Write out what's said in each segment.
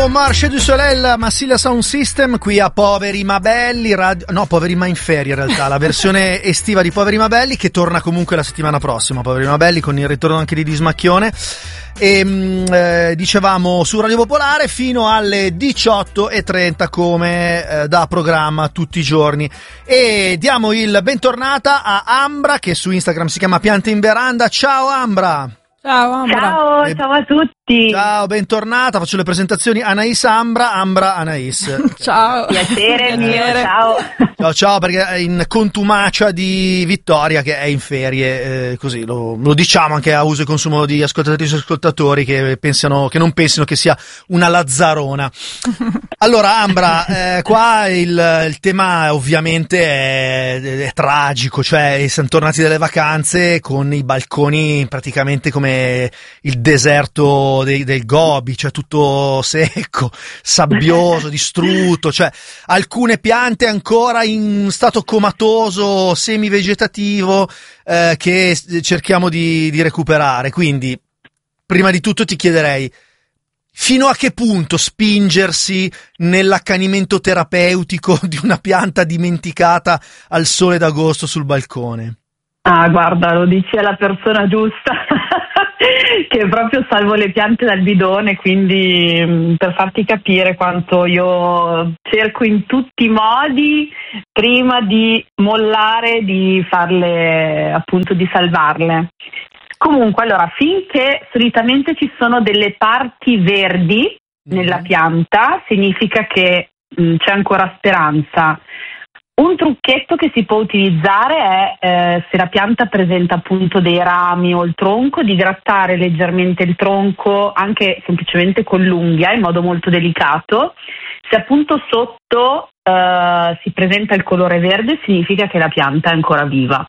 Marché du Soleil, Massilia Sound System, qui a Poveri ma Belli, Poveri ma in ferie in realtà, la versione estiva di Poveri ma Belli, che torna comunque la settimana prossima, Poveri ma Belli, con il ritorno anche di Dismacchione. E dicevamo su Radio Popolare fino alle 18:30 come da programma tutti i giorni, e diamo il bentornata a Ambra, che su Instagram si chiama Piante in Veranda. Ciao Ambra. Ciao Ambra. Ciao a tutti. Ciao, bentornata. Faccio le presentazioni: Anais Ambra, Ambra Anais. Ciao. Piacere mio, ciao. Ciao, perché è in contumacia di Vittoria, che è in ferie, così lo diciamo anche a uso e consumo di ascoltatrici e ascoltatori che non pensino che sia una lazzarona. Allora Ambra, qua il tema ovviamente è tragico, cioè siamo tornati dalle vacanze con i balconi praticamente come il deserto del Gobi, cioè tutto secco, sabbioso, distrutto, cioè alcune piante ancora in stato comatoso, semivegetativo, che cerchiamo di recuperare. Quindi prima di tutto ti chiederei: fino a che punto spingersi nell'accanimento terapeutico di una pianta dimenticata al sole d'agosto sul balcone? Ah, guarda, lo dici alla persona giusta, che proprio salvo le piante dal bidone, quindi per farti capire quanto io cerco in tutti i modi, prima di mollare, di farle, appunto, di salvarle. Comunque, allora, finché solitamente ci sono delle parti verdi nella pianta, significa che c'è ancora speranza. Un trucchetto che si può utilizzare è, se la pianta presenta appunto dei rami o il tronco, di grattare leggermente il tronco, anche semplicemente con l'unghia, in modo molto delicato. Se appunto sotto si presenta il colore verde, significa che la pianta è ancora viva.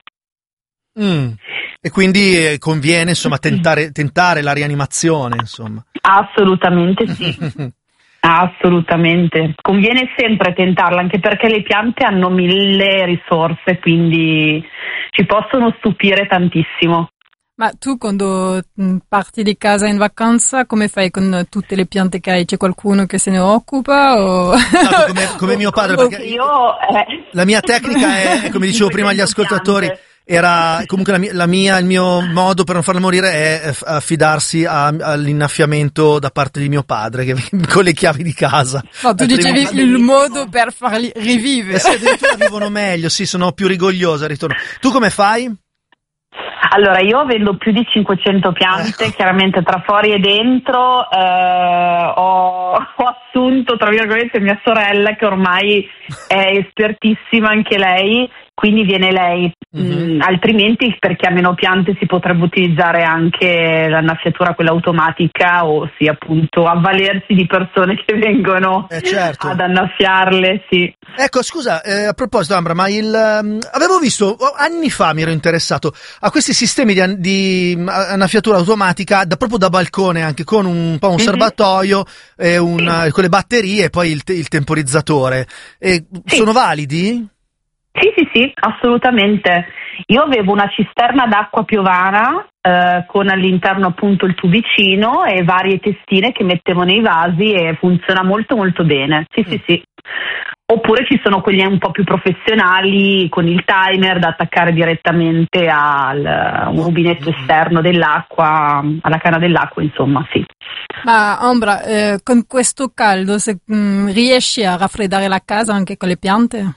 E quindi conviene, insomma, tentare la rianimazione, insomma. Assolutamente sì. Assolutamente, conviene sempre tentarla, anche perché le piante hanno 1000 risorse, quindi ci possono stupire tantissimo. Ma tu quando parti di casa in vacanza, come fai con tutte le piante che hai? C'è qualcuno che se ne occupa? O... Esatto, come mio padre, perché la mia tecnica è, come dicevo prima agli ascoltatori, era comunque il mio modo per non farle morire è affidarsi all'innaffiamento da parte di mio padre, che con le chiavi di casa. No, tu dicevi il modo per farli rivivere. Se addirittura vivono meglio, sì, sono più rigogliosa al ritorno. Tu come fai? Allora, io vendo più di 500 piante, chiaramente tra fuori e dentro. Ho assunto, tra virgolette, mia sorella, che ormai è espertissima anche lei, quindi viene lei. Altrimenti, per chi ha meno piante, si potrebbe utilizzare anche l'annaffiatura, quella automatica, o sì, appunto, avvalersi di persone che vengono certo, ad annaffiarle, sì. Ecco, scusa, a proposito Ambra, ma avevo visto, anni fa mi ero interessato a questi sistemi di annaffiatura automatica proprio da balcone, anche con un po' un serbatoio, con le batterie e poi il temporizzatore. Sono validi? Sì, assolutamente. Io avevo una cisterna d'acqua piovana con all'interno appunto il tubicino e varie testine che mettevo nei vasi, e funziona molto molto bene. Sì. Oppure ci sono quelli un po' più professionali con il timer da attaccare direttamente a un rubinetto esterno dell'acqua, alla canna dell'acqua, insomma, sì. Ma Ambra, con questo caldo riesci a raffreddare la casa anche con le piante?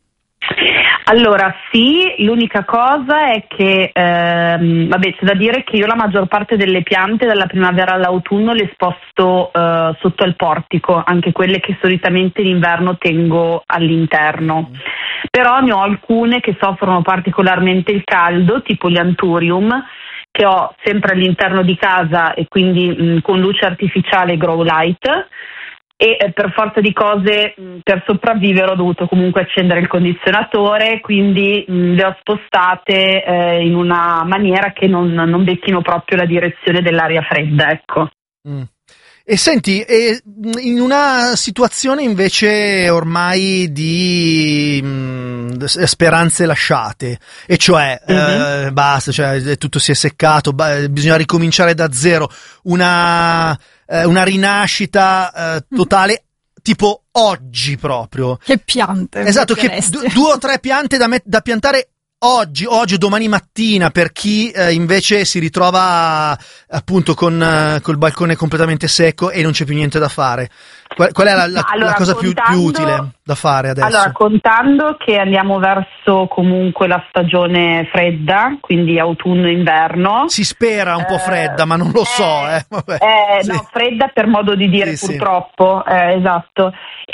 Allora sì, l'unica cosa è che, c'è da dire che io la maggior parte delle piante dalla primavera all'autunno le sposto sotto al portico, anche quelle che solitamente in inverno tengo all'interno. Però ne ho alcune che soffrono particolarmente il caldo, tipo gli anthurium, che ho sempre all'interno di casa, e quindi con luce artificiale grow light. E per forza di cose, per sopravvivere, ho dovuto comunque accendere il condizionatore, quindi le ho spostate in una maniera che non becchino proprio la direzione dell'aria fredda, ecco. E senti, in una situazione invece ormai di speranze lasciate, e cioè basta, cioè tutto si è seccato, bisogna ricominciare da zero, una rinascita totale, tipo oggi proprio. Che piante? Esatto, che 2 o 3 piante da piantare oggi o domani mattina, per chi invece si ritrova appunto col balcone completamente secco e non c'è più niente da fare. Qual è la cosa più utile da fare adesso? Allora, contando che andiamo verso comunque la stagione fredda, quindi autunno-inverno. Si spera un po' fredda, ma non lo so. Vabbè. Sì. No, fredda per modo di dire, sì, purtroppo, esatto.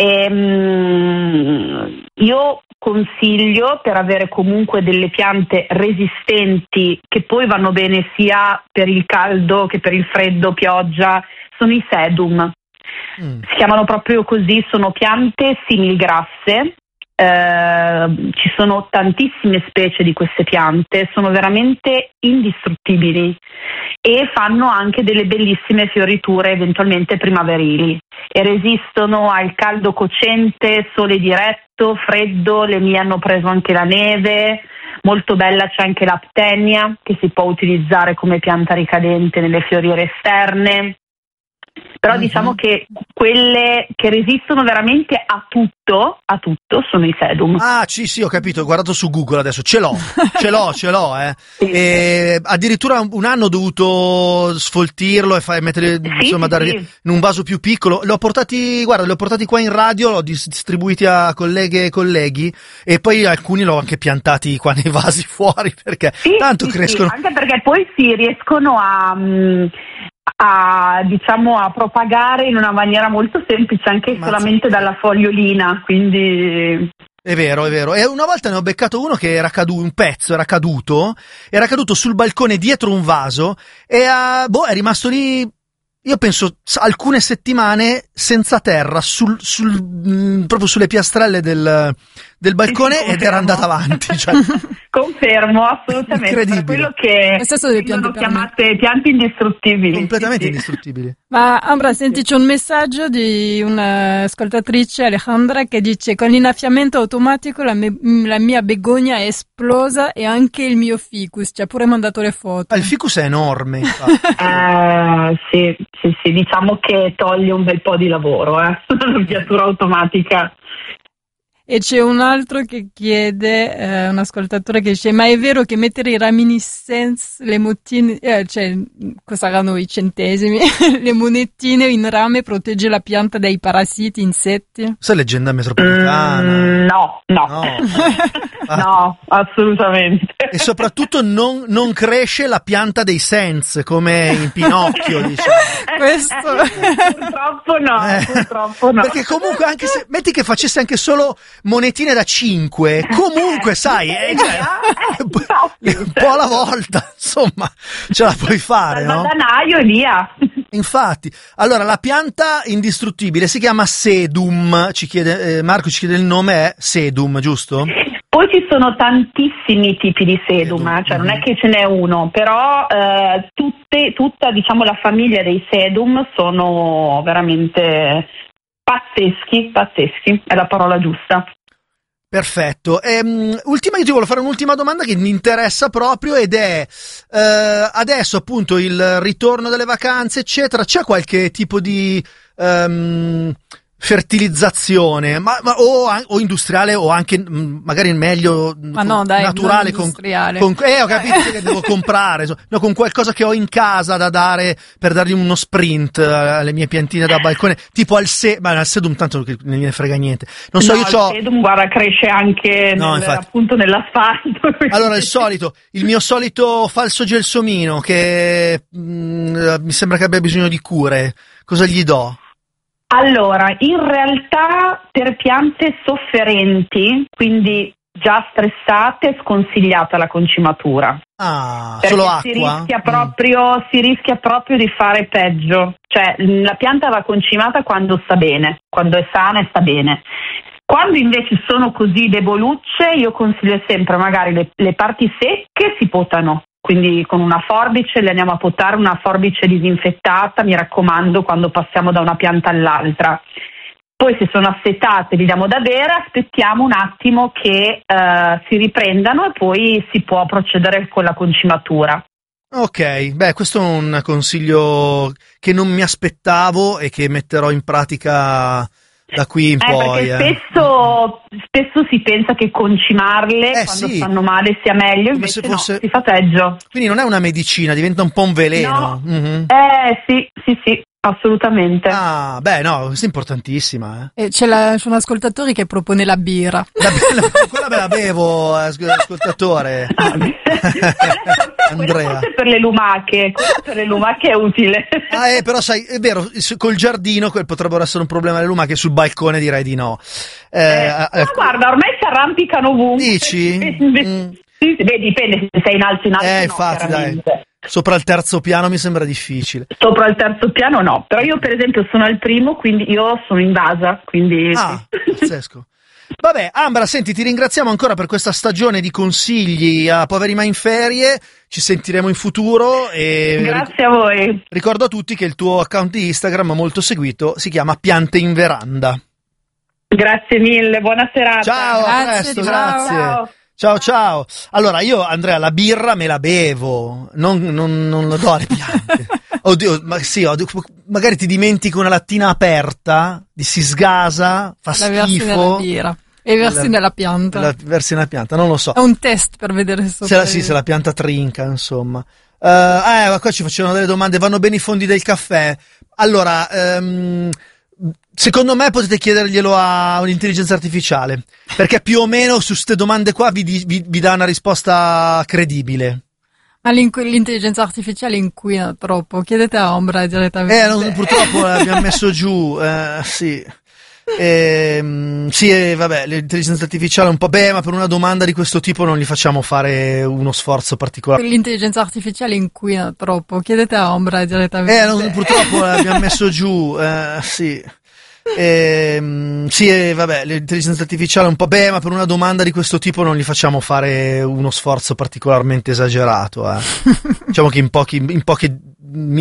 Io consiglio, per avere comunque delle piante resistenti che poi vanno bene sia per il caldo che per il freddo, pioggia, sono i sedum. Si chiamano proprio così, sono piante similgrasse. Ci sono tantissime specie di queste piante, sono veramente indistruttibili e fanno anche delle bellissime fioriture eventualmente primaverili e resistono al caldo cocente, sole diretto, freddo. Le mie hanno preso anche la neve, molto bella c'è anche l'aptenia che si può utilizzare come pianta ricadente nelle fioriere esterne. Però diciamo che quelle che resistono veramente a tutto sono i sedum. Ah, sì, ho capito, ho guardato su Google adesso, ce l'ho. Sì. E addirittura un anno ho dovuto sfoltirlo e mettere, dare in un vaso più piccolo. Li ho portati qua in radio, l'ho distribuiti a colleghe e colleghi, e poi alcuni l'ho anche piantati qua nei vasi fuori, perché tanto crescono. Sì, anche perché poi si riescono a propagare in una maniera molto semplice, anche solamente dalla fogliolina, quindi è vero. E una volta ne ho beccato uno che era caduto sul balcone dietro un vaso e è rimasto lì, io penso alcune settimane senza terra, proprio sulle piastrelle del balcone, ed era andata avanti. Cioè. Confermo, assolutamente. Incredibile. Per quello che sono chiamate piante indistruttibili. Completamente indistruttibili. Ma Ambra, senti, c'è un messaggio di un'ascoltatrice, Alejandra, che dice: con l'innaffiamento automatico la mia begonia è esplosa e anche il mio ficus, ci ha pure mandato le foto. Il ficus è enorme. Sì, diciamo che toglie un bel po' di lavoro, l'affiatura automatica. E c'è un altro che chiede, un ascoltatore che dice: ma è vero che mettere i reminiscenze, le mottine, cosa saranno i centesimi, le monettine in rame protegge la pianta dai parassiti, insetti? Questa è leggenda metropolitana. No. No, assolutamente. E soprattutto non cresce la pianta dei sense, come in Pinocchio, diciamo. Questo purtroppo no. Perché comunque, anche se metti che facesse anche solo monetine da 5, comunque sai, un po' alla volta, insomma, ce la puoi fare, no? Dal e via. Infatti, allora la pianta indistruttibile si chiama sedum, Marco ci chiede il nome, è sedum, giusto? Poi ci sono tantissimi tipi di sedum, cioè non è che ce n'è uno, però tutta diciamo la famiglia dei sedum sono veramente pazzeschi, è la parola giusta. Perfetto. Io ti volevo fare un'ultima domanda che mi interessa proprio, ed è adesso appunto il ritorno delle vacanze eccetera, c'è qualche tipo di fertilizzazione o industriale, o anche magari meglio naturale, industriale. ho capito che devo comprare, con qualcosa che ho in casa da dare per dargli uno sprint alle mie piantine da balcone, tipo al sedum, tanto che non gliene frega niente, non so. Io il sedum, guarda, cresce anche appunto nell'asfalto. Allora il mio solito falso gelsomino che mi sembra che abbia bisogno di cure, cosa gli do? Allora, in realtà per piante sofferenti, quindi già stressate, è sconsigliata la concimatura. Solo acqua? Si rischia proprio di fare peggio. Cioè, la pianta va concimata quando sta bene, quando è sana e sta bene. Quando invece sono così debolucce, io consiglio sempre magari le parti secche si potano, quindi con una forbice li andiamo a potare, una forbice disinfettata, mi raccomando, quando passiamo da una pianta all'altra. Poi se sono assetate li diamo da bere, aspettiamo un attimo che si riprendano e poi si può procedere con la concimatura. Ok, beh, questo è un consiglio che non mi aspettavo e che metterò in pratica da qui in poi. Perché spesso si pensa che concimarle quando stanno male sia meglio, invece fosse... no, si fa peggio. Quindi non è una medicina, diventa un po' un veleno. No. Mm-hmm. Sì, assolutamente. Ah, beh, no, questa è importantissima. C'è un ascoltatore che propone la birra. Quella me la bevo, ascoltatore. Andrea. Forse per le lumache è utile. Però sai, è vero, col giardino potrebbero essere un problema le lumache, sul balcone direi di no. Guarda, ormai si arrampicano ovunque. Dici? Sì, dipende se sei in alto infatti, dai. Sopra il terzo piano mi sembra difficile. Sopra il terzo piano no, però io per esempio sono al primo, quindi io sono invasa, quindi... Ah, pazzesco. Vabbè, Ambra, senti, ti ringraziamo ancora per questa stagione di consigli a poveri ma in ferie, ci sentiremo in futuro e... Grazie a voi. Ricordo a tutti che il tuo account di Instagram molto seguito si chiama Piante in Veranda. Grazie mille, buona serata. Ciao, a presto, grazie. Ciao. Allora, io, Andrea, la birra me la bevo, non la do alle piante. Oddio, magari ti dimentichi una lattina aperta, si sgasa, fa schifo. Della birra. E versi nella pianta. Versi nella pianta, non lo so. È un test per vedere se la pianta trinca, insomma. Qua ci facevano delle domande, vanno bene i fondi del caffè. Allora, secondo me potete chiederglielo a un'intelligenza artificiale, perché più o meno su queste domande qua vi dà una risposta credibile. Ma l'intelligenza artificiale inquina troppo, chiedete a Ombra direttamente. Purtroppo l'abbiamo messo giù, sì. Vabbè, l'intelligenza artificiale è un po', ma per una domanda di questo tipo non gli facciamo fare uno sforzo particolare. L'intelligenza artificiale inquina troppo, chiedete a Ombra direttamente. Purtroppo l'abbiamo messo giù, sì. Vabbè, l'intelligenza artificiale è un po', ma per una domanda di questo tipo non gli facciamo fare uno sforzo particolarmente esagerato. Diciamo che in poche